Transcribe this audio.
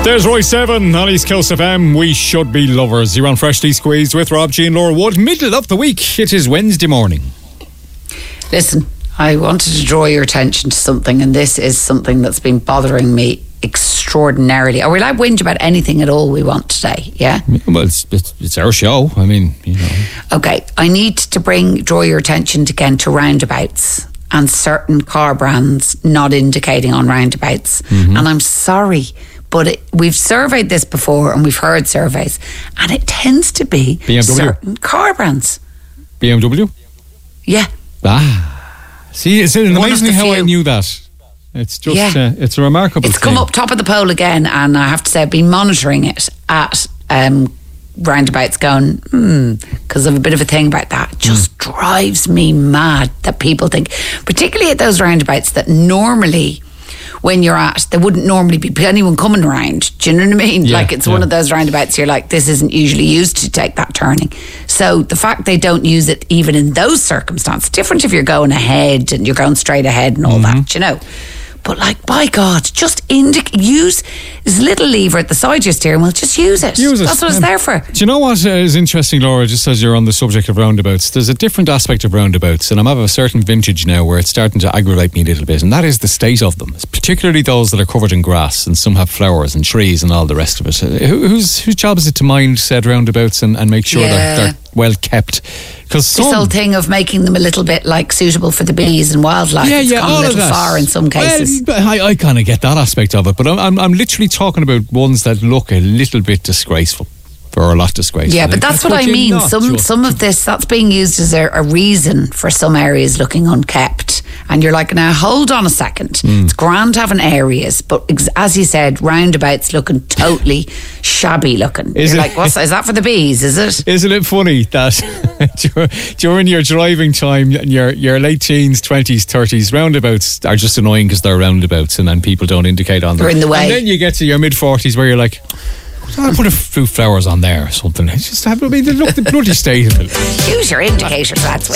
There's Roy 7 on East Coast FM. We should be lovers. You're on Freshly Squeezed with Rob G and Laura Wood. Middle of the week. It is Wednesday morning. Listen, I wanted to draw your attention to something, and this is something that's been bothering me extraordinarily. Are we allowed to whinge about anything at all we want today? Yeah? Well, it's our show. I mean, you know. Okay, I need to draw your attention again to roundabouts and certain car brands not indicating on roundabouts. Mm-hmm. And I'm sorry, but we've surveyed this before and we've heard surveys, and it tends to be BMW? Certain car brands. BMW? Yeah. See, it's amazing how I knew that. It's just, it's a remarkable It's come thing. up top of the poll again, and I have to say I've been monitoring it at roundabouts going, because I have a bit of a thing about that. It just drives me mad that people think, particularly at those roundabouts that normally, when you're at, there wouldn't normally be anyone coming around. Do you know what I mean? Yeah, like it's one of those roundabouts you're like, this isn't usually used to take that turning. So the fact they don't use it even in those circumstances, different if you're going ahead and you're going straight ahead and all that, you know. But like, by God, just use this little lever at the side of your steering wheel. Just use it. That's what it's there for. Do you know what is interesting, Laura, just as you're on the subject of roundabouts? There's a different aspect of roundabouts, and I'm of a certain vintage now where it's starting to aggravate me a little bit, and that is the state of them, particularly those that are covered in grass, and some have flowers and trees and all the rest of it. Whose job is it to mind said roundabouts and make sure that they're well kept? This whole thing of making them a little bit like suitable for the bees and wildlife, it's gone a little far in some cases. Well, I kind of get that aspect of it, but I'm literally talking about ones that look a little bit disgraceful. Or a lot disgraceful. Yeah, but that's what I mean. Some of this, that's being used as a reason for some areas looking unkept. And you're like, now hold on a second. It's grand having areas, but as you said, roundabouts looking totally shabby looking. Is that for the bees, is it? Isn't it funny that during your driving time, your late teens, 20s, 30s, roundabouts are just annoying because they're roundabouts and people don't indicate on them. They're in the way. And then you get to your mid-40s where you're like, I'll put a few flowers on there or something. It's just, the bloody state of it. Use your indicators, that's